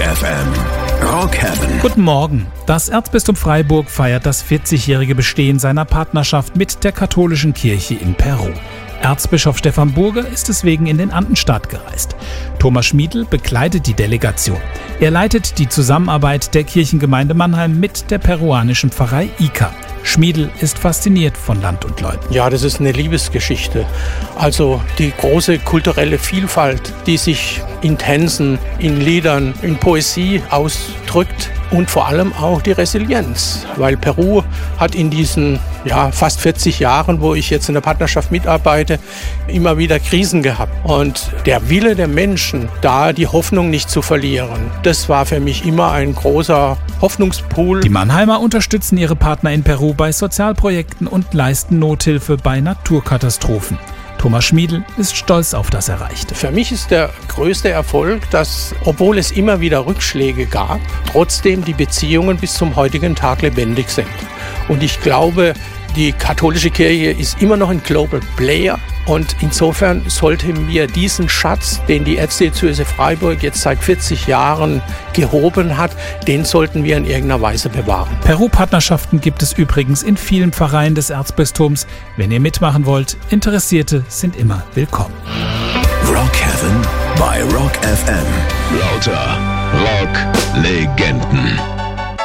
FM. Rock Heaven. Guten Morgen. Das Erzbistum Freiburg feiert das 40-jährige Bestehen seiner Partnerschaft mit der katholischen Kirche in Peru. Erzbischof Stefan Burger ist deswegen in den Andenstaat gereist. Thomas Schmiedl begleitet die Delegation. Er leitet die Zusammenarbeit der Kirchengemeinde Mannheim mit der peruanischen Pfarrei Ica. Schmiedl ist fasziniert von Land und Leuten. Ja, das ist eine Liebesgeschichte. Also die große kulturelle Vielfalt, die sich in Tänzen, in Liedern, in Poesie ausdrückt und vor allem auch die Resilienz. Weil Peru hat in diesen fast 40 Jahren, wo ich jetzt in der Partnerschaft mitarbeite, immer wieder Krisen gehabt. Und der Wille der Menschen, da die Hoffnung nicht zu verlieren, das war für mich immer ein großer Hoffnungspool. Die Mannheimer unterstützen ihre Partner in Peru bei Sozialprojekten und leisten Nothilfe bei Naturkatastrophen. Thomas Schmiedl ist stolz auf das Erreichte. Für mich ist der größte Erfolg, dass, obwohl es immer wieder Rückschläge gab, trotzdem die Beziehungen bis zum heutigen Tag lebendig sind. Und ich glaube, die katholische Kirche ist immer noch ein Global Player. Und insofern sollten wir diesen Schatz, den die Erzdiözese Freiburg jetzt seit 40 Jahren gehoben hat, den sollten wir in irgendeiner Weise bewahren. Peru-Partnerschaften gibt es übrigens in vielen Pfarreien des Erzbistums. Wenn ihr mitmachen wollt, Interessierte sind immer willkommen. Rock Heaven bei Rock FM. Lauter Rock-Legenden.